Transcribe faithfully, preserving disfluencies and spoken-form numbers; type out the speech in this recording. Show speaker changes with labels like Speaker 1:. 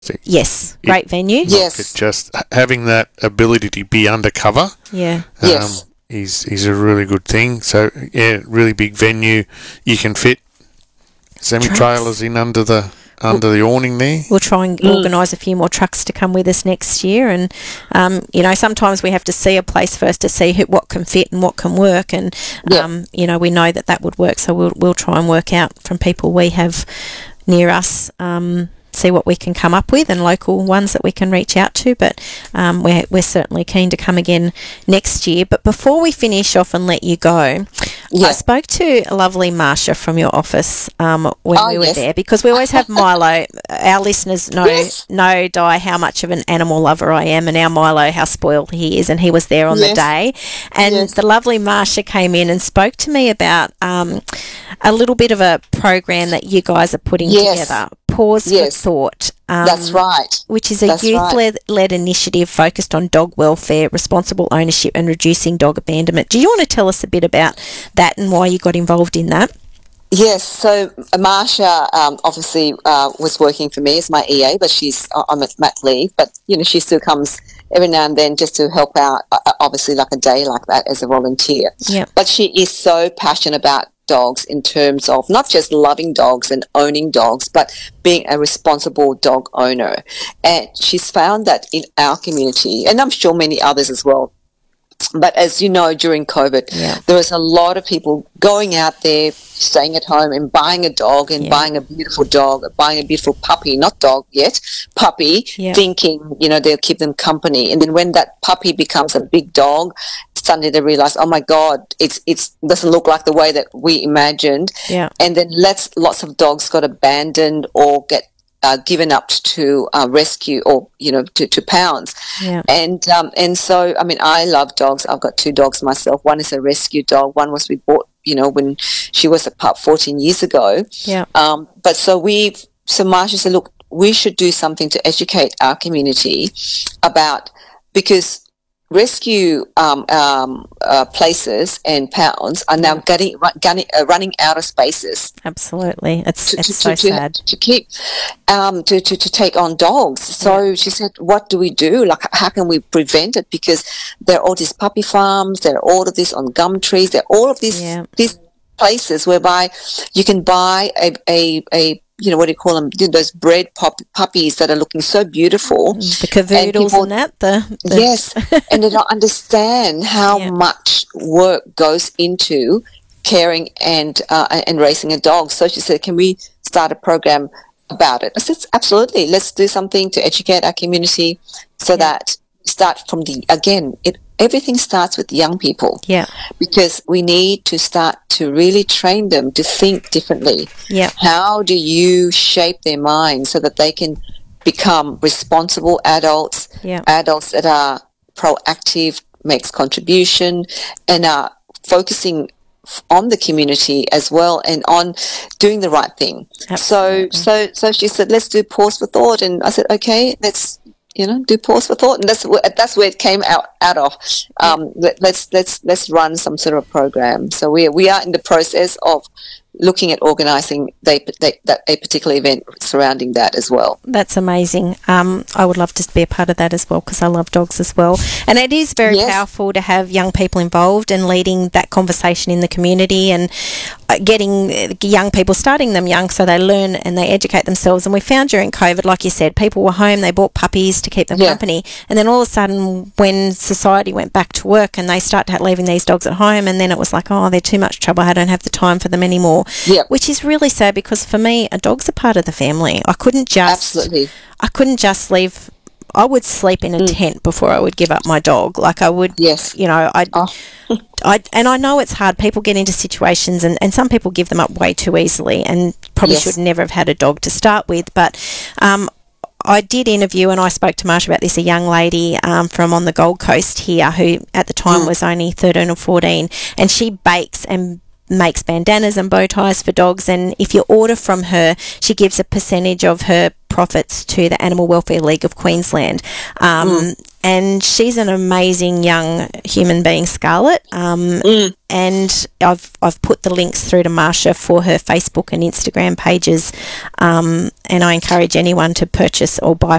Speaker 1: Yes, great
Speaker 2: it,
Speaker 1: venue.
Speaker 3: Yes.
Speaker 2: It just having that ability to be undercover.
Speaker 1: Yeah.
Speaker 2: Um,
Speaker 3: Yes.
Speaker 2: Is, is a really good thing. So, yeah, really big venue. You can fit semi-trailers in under the under the awning there.
Speaker 1: We'll try and
Speaker 3: Mm.
Speaker 1: organise a few more trucks to come with us next year. And, um, you know, sometimes we have to see a place first to see who, what can fit and what can work. And,
Speaker 3: Yeah.
Speaker 1: um, you know, we know that that would work. So we'll, we'll try and work out from people we have near us, um, see what we can come up with and local ones that we can reach out to. But um, we're, we're certainly keen to come again next year. But before we finish off and let you go,
Speaker 3: Yeah.
Speaker 1: I spoke to a lovely Marsha from your office um, when
Speaker 3: Oh,
Speaker 1: we were
Speaker 3: yes.
Speaker 1: there, because we always have Milo. Our listeners know,
Speaker 3: Yes.
Speaker 1: know, Di, how much of an animal lover I am, and our Milo, how spoiled he is, and he was there on
Speaker 3: Yes.
Speaker 1: the day. And
Speaker 3: Yes.
Speaker 1: the lovely Marsha came in and spoke to me about um, a little bit of a program that you guys are putting
Speaker 3: Yes.
Speaker 1: together, Pause
Speaker 3: Yes.
Speaker 1: for Thought. Um,
Speaker 3: That's right.
Speaker 1: Which is a
Speaker 3: That's
Speaker 1: youth-led led initiative focused on dog welfare, responsible ownership and reducing dog abandonment. Do you want to tell us a bit about that and why you got involved in that?
Speaker 3: Yes, so Marsha um, obviously uh, was working for me as my E A, but she's on mat leave. But you know, she still comes every now and then just to help out. Uh, obviously, like a day like that as a volunteer.
Speaker 1: Yeah.
Speaker 3: But she is so passionate about dogs in terms of not just loving dogs and owning dogs, but being a responsible dog owner. And she's found that in our community, and I'm sure many others as well. But as you know, during COVID,
Speaker 1: Yeah.
Speaker 3: there was a lot of people going out there, staying at home and buying a dog and
Speaker 1: Yeah.
Speaker 3: buying a beautiful dog, buying a beautiful puppy, not dog yet, puppy,
Speaker 1: Yeah.
Speaker 3: thinking, you know, they'll keep them company. And then when that puppy becomes a big dog, suddenly they realize, oh my God, it's it's doesn't look like the way that we imagined.
Speaker 1: Yeah.
Speaker 3: And then let's, lots of dogs got abandoned or get uh, given up to uh, rescue or, you know, to, to pounds.
Speaker 1: Yeah.
Speaker 3: And um, and so, I mean, I love dogs. I've got two dogs myself. One is a rescue dog. One was we bought, you know, when she was a pup fourteen years ago.
Speaker 1: Yeah.
Speaker 3: Um, but so we, so Marsha said, look, we should do something to educate our community about, because rescue um, um, uh, places and pounds are now getting, getting uh, running out of spaces.
Speaker 1: Absolutely. It's
Speaker 3: To,
Speaker 1: it's
Speaker 3: to,
Speaker 1: so
Speaker 3: to,
Speaker 1: sad.
Speaker 3: to keep um, to, to, to take on dogs. So she said, what do we do? Like, how can we prevent it? Because there are all these puppy farms, there are all of this on Gumtrees, there are all of these
Speaker 1: Yeah.
Speaker 3: these places whereby you can buy a, a, a you know, what do you call them? Those bred pop, puppies that are looking so beautiful.
Speaker 1: The cavoodles and,
Speaker 3: people-
Speaker 1: that. The, the
Speaker 3: Yes, and they don't understand how
Speaker 1: Yeah.
Speaker 3: much work goes into caring and uh, and raising a dog. So she said, can we start a program about it? I said, absolutely. Let's do something to educate our community so that start from the, again, it everything starts with young people.
Speaker 1: Yeah.
Speaker 3: Because we need to start to really train them to think differently.
Speaker 1: Yeah.
Speaker 3: How do you shape their minds so that they can become responsible adults,
Speaker 1: Yeah.
Speaker 3: adults that are proactive, makes contribution, and are focusing f- on the community as well and on doing the right thing.
Speaker 1: Absolutely.
Speaker 3: So, so, so she said, let's do pause for thought. And I said, okay, let's, you know, do pause for thought. And that's where, that's where it came out, out of. Um, let, let's, let's, let's run some sort of program. So we, we are in the process of looking at organising they, they, that a particular event surrounding that as well.
Speaker 1: That's amazing. Um, I would love to be a part of that as well because I love dogs as well. And it is very
Speaker 3: Yes.
Speaker 1: powerful to have young people involved and leading that conversation in the community and uh, getting uh, young people, starting them young so they learn and they educate themselves. And we found during COVID, like you said, people were home, they bought puppies to keep them
Speaker 3: Yeah.
Speaker 1: company. And then all of a sudden when society went back to work and they started leaving these dogs at home, and then it was like, oh, they're too much trouble. I don't have the time for them anymore.
Speaker 3: Yeah.
Speaker 1: Which is really sad because for me, a dog's a part of the family. I couldn't just
Speaker 3: Absolutely.
Speaker 1: I couldn't just leave. I would sleep in a tent before I would give up my dog. Like I would,
Speaker 3: Yes.
Speaker 1: you know, I,
Speaker 3: Oh.
Speaker 1: I, and I know it's hard. People get into situations, and, and some people give them up way too easily, and probably
Speaker 3: Yes.
Speaker 1: should never have had a dog to start with. But um, I did interview, and I spoke to Marsha about this, a young lady um, from on the Gold Coast here, who at the time was only thirteen or fourteen, and she bakes and makes bandanas and bow ties for dogs, and if you order from her, she gives a percentage of her profits to the Animal Welfare League of Queensland. Um, and she's an amazing young human being, Scarlett. Um,
Speaker 3: Mm.
Speaker 1: And I've I've put the links through to Marsha for her Facebook and Instagram pages, um, and I encourage anyone to purchase or buy